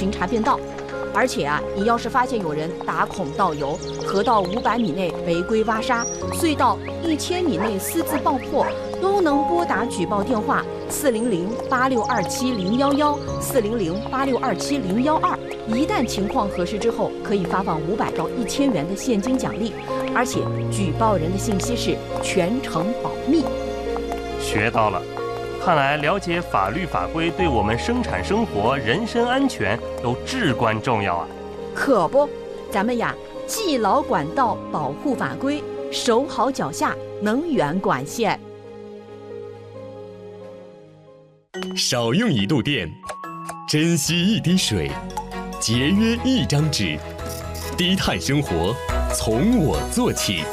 巡查变道。而且啊，你要是发现有人打孔盗油、河道500米内违规挖沙、隧道1000米内私自爆破，都能拨打举报电话400-8627-011、400-8627-012。一旦情况核实之后，可以发放500到1000元的现金奖励，而且举报人的信息是全程保密。 学到了。看来了解法律法规对我们生产生活、人身安全都至关重要啊！ 可不，咱们呀，系牢管道，保护法规，守好脚下能源管线。 少用1度电，珍惜1滴水，节约1张纸，低碳生活从我做起。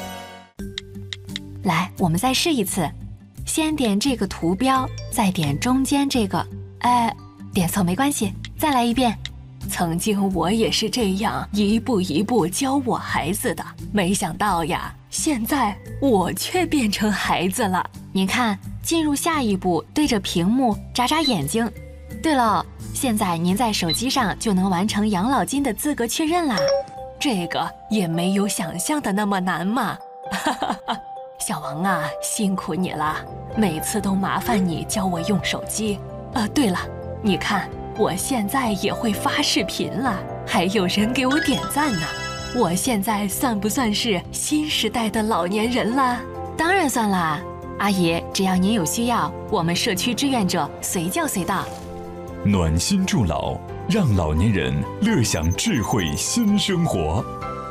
来，我们再试一次。先点这个图标，再点中间这个，点错没关系，再来一遍。曾经我也是这样一步一步教我孩子的，没想到呀，现在我却变成孩子了。你看，进入下一步，对着屏幕眨眨眼睛。对了，现在您在手机上就能完成养老金的资格确认啦，这个也没有想象的那么难嘛。小王啊，辛苦你了，每次都麻烦你教我用手机。对了，你看我现在也会发视频了，还有人给我点赞呢。我现在算不算是新时代的老年人啦？当然算啦，阿姨，只要您有需要，我们社区志愿者随叫随到。 暖心助老，让老年人乐享智慧新生活。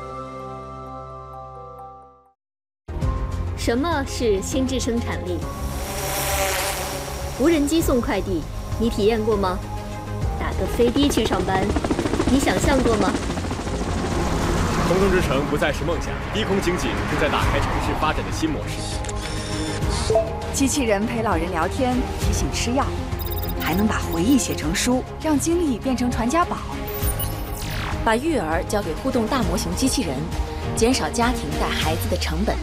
什么是心智生产力？无人机送快递，你体验过吗？打个飞的去上班，你想象过吗？ 空中之城不再是梦想，低空经济正在打开城市发展的新模式。 机器人陪老人聊天，提醒吃药，还能把回忆写成书，让经历变成传家宝。 把育儿交给互动大模型机器人，减少家庭带孩子的成本。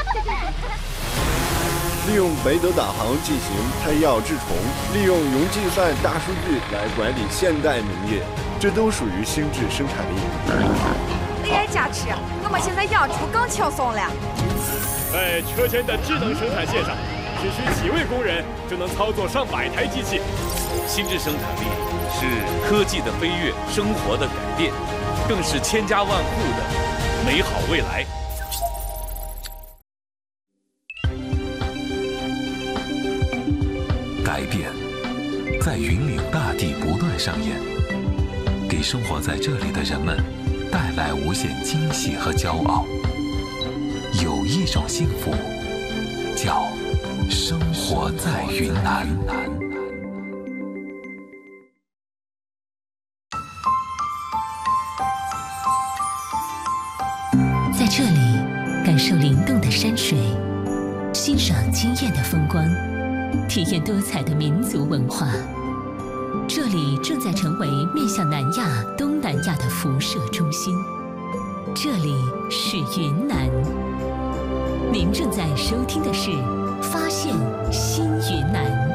利用北斗导航进行配药治虫，利用云计算大数据来管理现代农业，这都属于心智生产力。 AI 加持，我们现在养猪更轻松了。 在车间的智能生产线上，只需几位工人就能操作上百台机器。 心智生产力是科技的飞跃，生活的改变，更是千家万户的美好未来。 改变在云岭大地不断上演，给生活在这里的人们带来无限惊喜和骄傲。有一种幸福叫生活在云南。 在这里感受灵动的山水，欣赏惊艳的风光，体验多彩的民族文化。这里正在成为面向南亚、东南亚的辐射中心。这里是云南。您正在收听的是《发现新云南》。